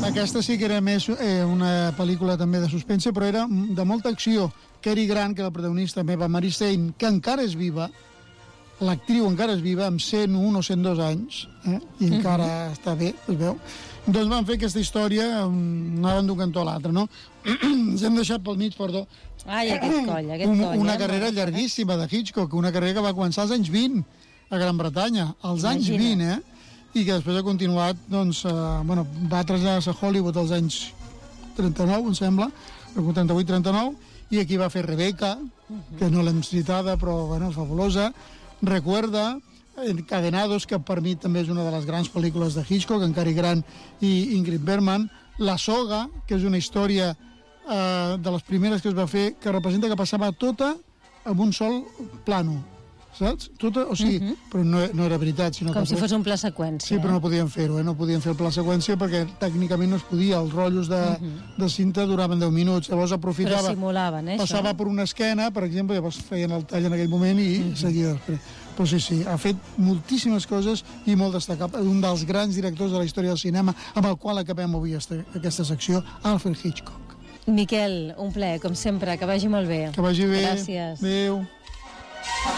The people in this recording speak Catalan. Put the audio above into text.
Aquesta sí que era més una pel·lícula també de suspense, però era de molta acció. Cary Grant, que era el protagonista, Eva Marie-Saint, que encara és viva, l'actriu encara és viva, amb 101 o 102 anys, i encara està bé, es veu. Doncs van fer aquesta història, anaven d'un cantó a l'altre, no? Ens hem deixat pel mig, perdó. Ai, aquest coll. Una carrera llarguíssima de Hitchcock, una carrera que va començar als anys 20 a Gran Bretanya, als anys 20, i que després ha continuat, doncs, va traslladar-se a Hollywood als anys 39, em sembla, 38-39, i aquí va fer Rebecca, que no l'hem citada, però, fabulosa, Recuerda, Encadenados, que per mi també és una de les grans pel·lícules de Hitchcock, en Cary Grant i Ingrid Bergman, La Soga, que és una història de les primeres que es va fer, que representa que passava tota amb un sol plano, saps? Tota, o sigui, però no era veritat. Sinó com que si fos un pla seqüència. Sí, però no podien fer-ho, no podien fer el pla seqüència perquè tècnicament no es podia. Els rotllos de cinta duraven 10 minuts. Llavors aprofitava... Però simulaven, passava per una esquena, per exemple, llavors feien el tall en aquell moment i seguia després. Però sí, ha fet moltíssimes coses i molt destacable. Un dels grans directors de la història del cinema, amb el qual acabem avui aquesta secció, Alfred Hitchcock. Miquel, un plaer, com sempre, que vagi molt bé. Que vagi bé. Gràcies. Adéu.